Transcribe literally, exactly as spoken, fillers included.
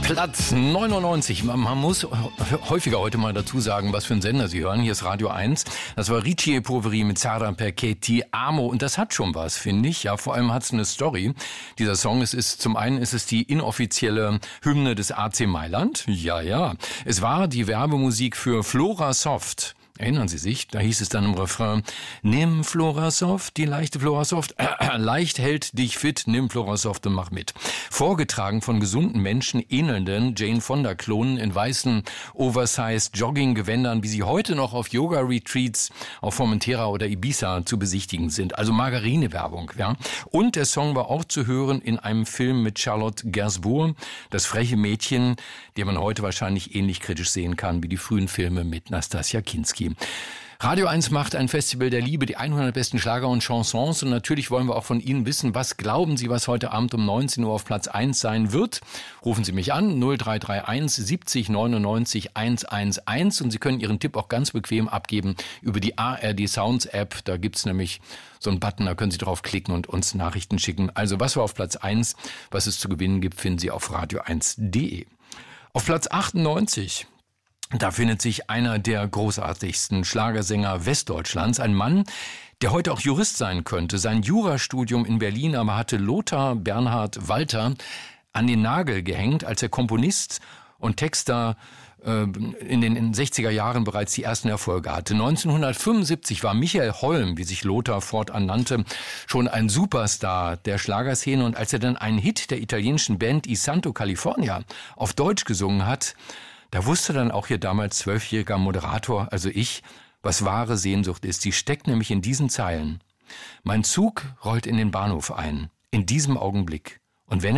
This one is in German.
Platz neunundneunzig. Man, man muss häufiger heute mal dazu sagen, was für ein Sender Sie hören. Hier ist Radio eins. Das war Ricci e Poveri mit Sarah perché ti amo. Und das hat schon was, finde ich. Ja, vor allem hat es eine Story. Dieser Song, es ist, zum einen ist es die inoffizielle Hymne des A C Mailand. Ja, ja. Es war die Werbemusik für Flora Soft. Erinnern Sie sich? Da hieß es dann im Refrain, nimm Florasoft, die leichte Florasoft, äh, leicht hält dich fit, nimm Florasoft und mach mit. Vorgetragen von gesunden Menschen ähnelnden Jane Fonda-Klonen in weißen Oversized Jogging-Gewändern, wie sie heute noch auf Yoga-Retreats auf Formentera oder Ibiza zu besichtigen sind. Also Margarine-Werbung, ja. Und der Song war auch zu hören in einem Film mit Charlotte Gainsbourg, das freche Mädchen, den man heute wahrscheinlich ähnlich kritisch sehen kann wie die frühen Filme mit Nastassja Kinski. Radio eins macht ein Festival der Liebe, die hundert besten Schlager und Chansons. Und natürlich wollen wir auch von Ihnen wissen, was glauben Sie, was heute Abend um neunzehn Uhr auf Platz eins sein wird? Rufen Sie mich an, null drei drei eins siebzig neunundneunzig hundertzehn. Und Sie können Ihren Tipp auch ganz bequem abgeben über die A R D Sounds App. Da gibt's nämlich so einen Button, da können Sie drauf klicken und uns Nachrichten schicken. Also was war auf Platz eins, was es zu gewinnen gibt, finden Sie auf radio eins punkt de. Auf Platz achtundneunzig... Da findet sich einer der großartigsten Schlagersänger Westdeutschlands, ein Mann, der heute auch Jurist sein könnte. Sein Jurastudium in Berlin aber hatte Lothar Bernhard Walter an den Nagel gehängt, als er Komponist und Texter äh, in den sechziger Jahren bereits die ersten Erfolge hatte. neunzehnhundertfünfundsiebzig war Michael Holm, wie sich Lothar fortan nannte, schon ein Superstar der Schlagerszene. Und als er dann einen Hit der italienischen Band I Santo California auf Deutsch gesungen hat, da wusste dann auch ihr damals zwölfjähriger Moderator, also ich, was wahre Sehnsucht ist. Die steckt nämlich in diesen Zeilen. Mein Zug rollt in den Bahnhof ein, in diesem Augenblick. Und wenn